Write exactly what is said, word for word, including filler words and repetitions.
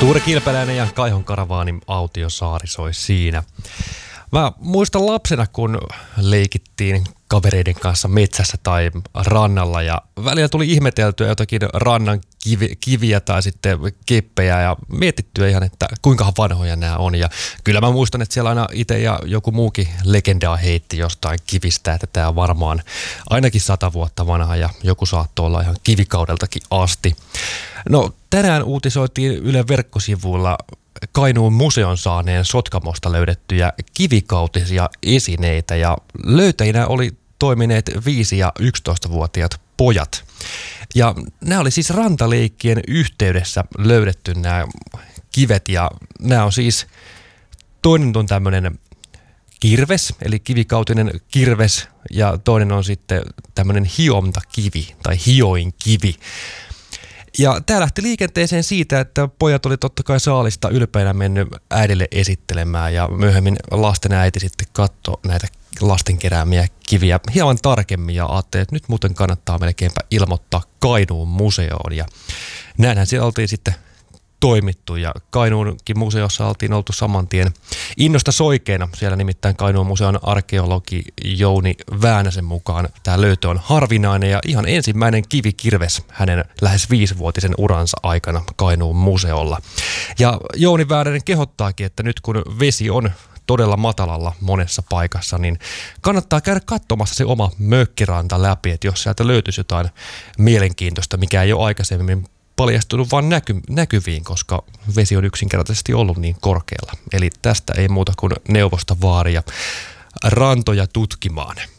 Tuure Kilpeläinen ja Kaihon Karavaanin Autiosaari soi siinä. Mä muistan lapsena, kun leikittiin kavereiden kanssa metsässä tai rannalla ja välillä tuli ihmeteltyä jotakin rannan kivi, kiviä tai sitten keppejä ja mietittyä ihan, että kuinka vanhoja nämä on. Ja kyllä mä muistan, että siellä aina itse ja joku muukin legendaa heitti jostain kivistä, että tämä on varmaan ainakin sata vuotta vanha ja joku saattoi olla ihan kivikaudeltakin asti. No tänään uutisoitiin Ylen verkkosivuilla Kainuun museon saaneen Sotkamosta löydettyjä kivikautisia esineitä ja löytäjinä oli toimineet viisi- ja yksitoistavuotiaat pojat. Ja nämä oli siis rantaleikkien yhteydessä löydetty nämä kivet ja nämä on siis, toinen on tämmöinen kirves, eli kivikautinen kirves ja toinen on sitten tämmöinen hiontakivi tai hioinkivi. Ja tämä lähti liikenteeseen siitä, että pojat oli totta kai saalista ylpeänä mennyt äidille esittelemään ja myöhemmin lasten äiti sitten katsoi näitä lasten keräämiä kiviä hieman tarkemmin ja ajatteli, että nyt muuten kannattaa melkeinpä ilmoittaa Kainuun museoon. Ja näinhän siellä oltiin sitten toimittu ja Kainuunkin museossa oltiin oltu saman tien innosta soikeena. Siellä nimittäin Kainuun museon arkeologi Jouni Väänäsen mukaan tämä löytö on harvinainen ja ihan ensimmäinen kivikirves hänen lähes viisivuotisen uransa aikana Kainuun museolla. Ja Jouni Väänänen kehottaakin, että nyt kun vesi on todella matalalla monessa paikassa, niin kannattaa käydä katsomassa se oma mökkiranta läpi, että jos sieltä löytyisi jotain mielenkiintoista, mikä ei ole aikaisemmin paljastunut vaan näky, näkyviin, koska vesi on yksinkertaisesti ollut niin korkealla. Eli tästä ei muuta kuin neuvosta vaaria rantoja tutkimaan.